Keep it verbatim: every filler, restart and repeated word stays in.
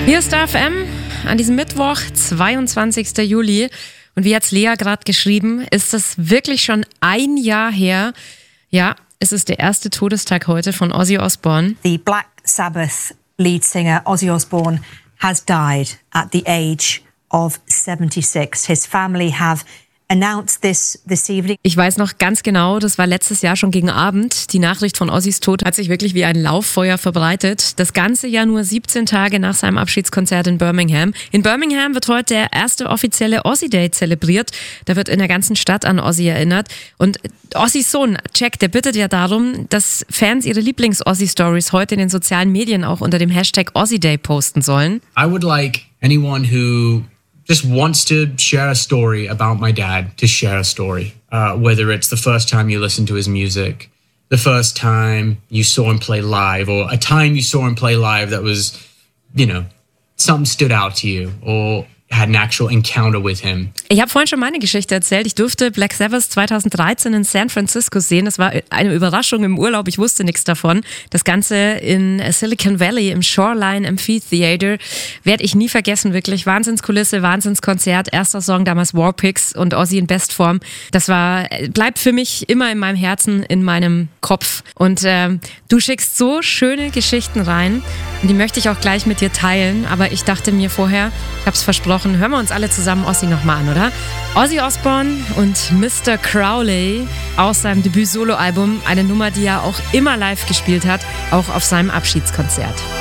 Hier ist Star F M an diesem Mittwoch, zweiundzwanzigsten Juli. Und wie hat's Lea gerade geschrieben, ist es wirklich schon ein Jahr her. Ja, es ist der erste Todestag heute von Ozzy Osbourne. The Black Sabbath lead singer Ozzy Osbourne has died at the age of seventy-six. His family have announced this this evening. Ich weiß noch ganz genau, das war letztes Jahr schon gegen Abend. Die Nachricht von Ozzys Tod hat sich wirklich wie ein Lauffeuer verbreitet. Das ganze Jahr nur siebzehn Tage nach seinem Abschiedskonzert in Birmingham. In Birmingham wird heute der erste offizielle Ozzy Day zelebriert. Da wird in der ganzen Stadt an Ozzy erinnert. Und Ozzys Sohn, Jack, der bittet ja darum, dass Fans ihre Lieblings-Ozzy-Stories heute in den sozialen Medien auch unter dem Hashtag Ozzy Day posten sollen. I would like anyone who just wants to share a story about my dad to share a story, uh, whether it's the first time you listened to his music, the first time you saw him play live, or a time you saw him play live that was, you know, something stood out to you, or had an actual encounter with him. Ich habe vorhin schon meine Geschichte erzählt. Ich durfte Black Sabbath zweitausenddreizehn in San Francisco sehen. Das war eine Überraschung im Urlaub. Ich wusste nichts davon. Das Ganze in Silicon Valley im Shoreline Amphitheater werde ich nie vergessen. Wirklich Wahnsinnskulisse, Wahnsinnskonzert. Erster Song damals Warpigs und Ozzy in Bestform. Das war bleibt für mich immer in meinem Herzen, in meinem Kopf. Und äh, du schickst so schöne Geschichten rein und die möchte ich auch gleich mit dir teilen. Aber ich dachte mir vorher, ich habe es versprochen, hören wir uns alle zusammen Ozzy nochmal an, oder? Ozzy Osbourne und Mister Crowley aus seinem Debüt-Solo-Album. Eine Nummer, die er auch immer live gespielt hat, auch auf seinem Abschiedskonzert.